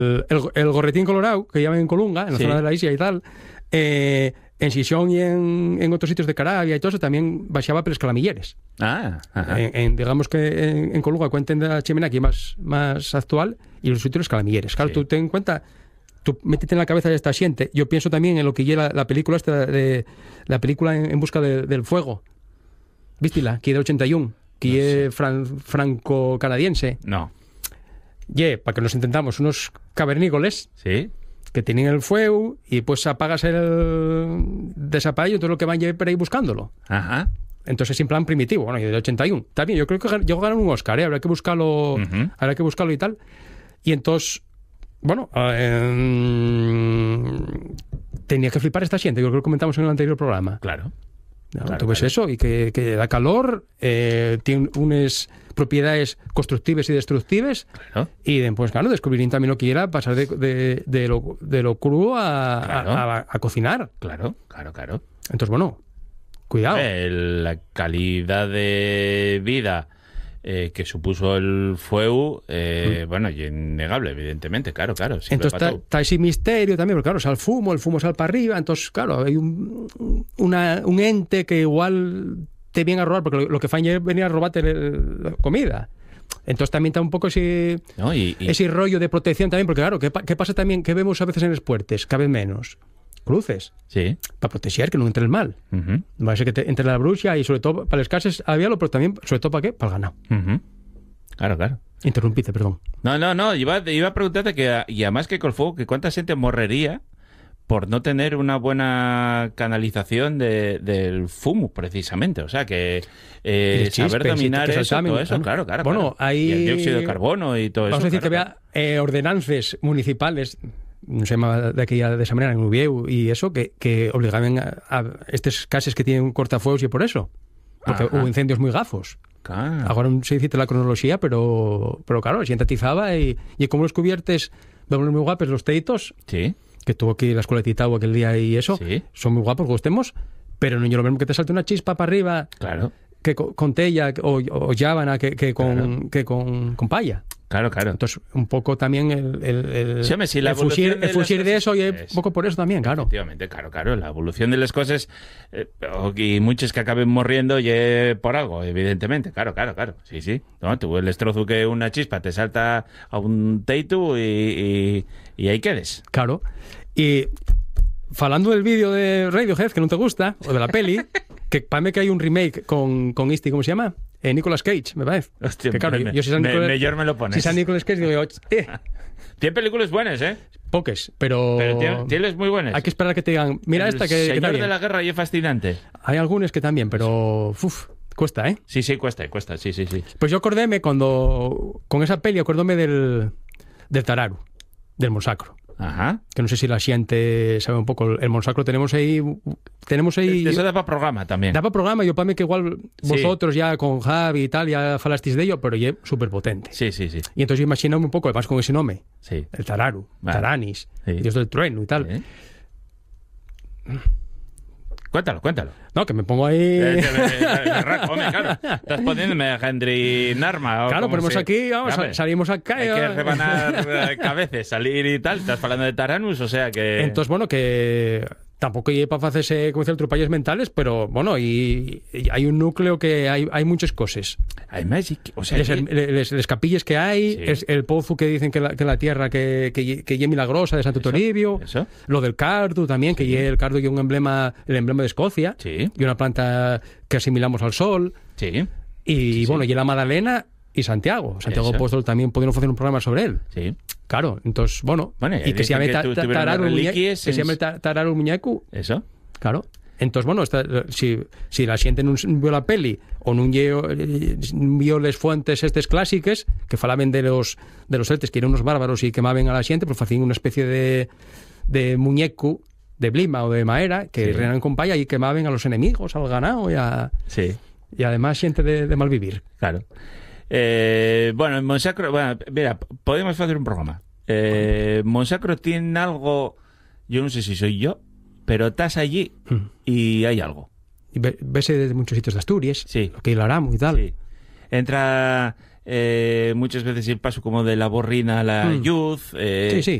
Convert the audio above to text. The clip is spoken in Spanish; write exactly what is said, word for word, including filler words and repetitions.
el, el gorretín colorado, que llaman en Colunga, en la Sí. zona de la isla y tal, eh, en Xixón y en, en otros sitios de Carabia y todo eso también baixaba por escalamilleres. Ah, ajá. En, en, digamos que en, en Colunga cuenten de la chimenea aquí más, más actual y los sitios escalamilleres. Claro, Sí. tú ten en cuenta, tú métete en la cabeza de esta gente. Yo pienso también en lo que lleva la, la película esta de la película En, en busca de, del fuego. ¿Vístila? Que de ochenta y uno, que es fran, franco-canadiense. No. Ye, para que nos intentamos, unos cavernícolas Sí. que tienen el fuego y pues apagas el desapallo y todo lo que van a ir por ahí buscándolo. Ajá. Entonces en plan primitivo, bueno, y del ochenta y uno. Está bien, yo creo que gan- llegó a ganar un Oscar, ¿eh? Habrá que buscarlo, Ujú. habrá que buscarlo y tal. Y entonces, bueno, eh, tenía que flipar esta gente, yo creo que comentamos en el anterior programa. Claro. ¿No? Claro, Tú ves claro. eso, y que, que da calor, eh, tiene unas propiedades constructivas y destructivas, Claro. y después, claro, descubrir también lo que era pasar de, de, de, lo, de lo crudo a, Claro. a, a- a cocinar. Claro, claro, claro. Entonces, bueno, cuidado. El- la calidad de vida eh, que supuso el fuego, eh, bueno, y innegable, evidentemente, claro, claro. siempre Entonces pa' está, todo. está ese misterio también, porque claro, sale el fumo, el fumo sale para arriba, entonces claro, hay un, una, un ente que igual te viene a robar, porque lo, lo que fan es venir a robarte el- la comida. Entonces también está un poco ese, ¿No? Y, y- ese rollo de protección también, porque claro, ¿qué, pa- qué pasa también? Que vemos a veces en los puertos, cada vez menos, cruces, sí. para proteger que no entre el mal. Ujú, No va a ser que te, entre la bruxa y sobre todo para las casas había lo, pero también, sobre todo para qué, para el ganado. ujú. Claro, claro. Interrumpite, perdón. No, no, no, iba, iba a preguntarte que, y además que con el fuego, que cuánta gente morrería por no tener una buena canalización de, del fumo, precisamente. O sea, que eh, Y el chispe, saber sí, dominar que se eso, saltamen, todo eso, claro, claro. claro. Bueno, claro. hay- Y el dióxido de carbono y todo Vamos eso. a decir claro, que había eh, ordenanzas municipales, no se llama de aquella de esa manera, en Ubieu y eso, que, que obligaban a, a estas casas que tienen cortafuegos y por eso. Porque Ajá. hubo incendios muy gafos. claro. Ahora no se dice la cronología, pero, pero claro, se entatizaba y, y como los cubiertes, vemos muy guapos los teitos, Sí, que tuvo aquí la escuela de Titao aquel día y eso, Sí. son muy guapos, gustemos, pero no es lo mismo que te salte una chispa para arriba claro. que co- con tella o, o llábana que, que con, Claro. que con, con palla. Claro, claro. Entonces, un poco también el, el, el, Sí, hombre, sí, la el fugir, evolución de el fugir las de cosas eso y es- un poco por eso también, claro. Efectivamente, claro, claro. La evolución de las cosas eh, y muchos que acaben morriendo y eh, por algo, evidentemente. Claro, claro, claro. Sí, sí. No, tú el destrozo que una chispa te salta a un teito y, y, y ahí quedes. Claro. Y falando del vídeo de Radiohead, que no te gusta, o de la peli, que para mí que hay un remake con, con este, ¿cómo se llama? Eh, Nicolas Cage, me parece. Hostia, que claro, me- yo, yo si San me- Nicolas, mejor me lo pones. Si San Nicolas Cage, digo, eh, Tiene películas buenas, ¿eh? poques, pero, Pero tiene, tienes muy buenas. hay que esperar a que te digan, mira El esta que, que está Señor bien. de la Guerra y es fascinante. Hay algunas que también, pero uf, cuesta, ¿eh? Sí, sí, cuesta, cuesta. Sí, sí, sí. Pues yo acordéme cuando, con esa peli, acordóme del, del Tararu, del Monsacro. Ajá. Que no sé si la xente sabe un poco. El Monsacro tenemos ahí. Tenemos ahí. Eso da para programa también. Daba programa, yo para mí que igual Sí. vosotros ya con Javi y tal, ya falasteis de ello, pero ya súper potente. Sí, sí, sí. Y entonces imaginame un poco, además con ese nombre, Sí. el Tararu, Vale. Taranis, Sí. Dios del trueno y tal. ¿Eh? Cuéntalo, cuéntalo. No, que me pongo ahí. Eh, eh, eh, eh, raco, hombre, claro. Estás poniéndome a Henry Narma. o Claro, como ponemos se- aquí, vamos, Hombre, salimos acá. Hay y- que rebanar eh, cabezas, salir y tal. Estás hablando de Taranus, o sea que... Entonces, bueno, que tampoco hay para hacerse, como dice el trupalles mentales, pero bueno, y, y hay un núcleo que hay, hay muchas cosas. Hay magic. O sea, Les, que- les- les capillas que hay, Sí. es el pozo que dicen que la, que la tierra que, que, que ye milagrosa de Santo Eso, Toribio, eso. lo del cardo también, que ye el cardo y un emblema, el emblema de Escocia, Sí. y una planta que asimilamos al sol, Sí, y Sí, bueno, sí. y la Magdalena y Santiago. Santiago Eso. Apóstol también podemos hacer un programa sobre él. sí. Claro, entonces, bueno, Bueno, y que se dicen llame que ta- tu- ta- tuvieron tarar un unas muñeco, reliquias que se en- llame ta- tarar un muñeco, Eso. claro. Entonces, bueno, esta, si, si la xente non vio la peli o non vio, vio les fuentes estes clásicas que falaban de los de los celtes que eran unos bárbaros y quemaban a la xente, pues facían una especie de, de muñeco de blima o de maera que Sí. reinaban con palla y quemaban a los enemigos, al ganado y, a, Sí, y además xente de, de malvivir. claro. Eh, bueno, en Monsacro... Bueno, mira, podemos hacer un programa. Eh, Monsacro tiene algo... Yo no sé si soy yo, pero estás allí y hay algo. Y ve, vese de muchos sitios de Asturias, Sí. lo que hay el Aramo y tal. Sí. Entra eh, muchas veces el paso como de la borrina a la Mm. youth, eh, Sí, sí.